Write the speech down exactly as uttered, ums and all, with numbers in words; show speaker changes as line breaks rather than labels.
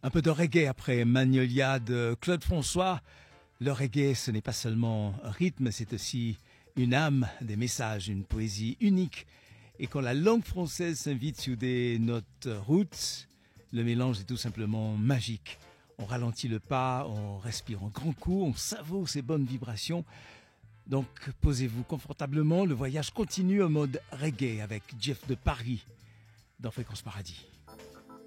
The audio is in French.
Un peu de reggae après Magnolia de Claude François. Le reggae, ce n'est pas seulement un rythme, c'est aussi une âme, des messages, une poésie unique. Et quand la langue française s'invite sur des notes roots, le mélange est tout simplement magique. On ralentit le pas, on respire en grand coup, on savoure ces bonnes vibrations. Donc posez-vous confortablement, le voyage continue en mode reggae avec Jeff de Paris dans Fréquence Paradis.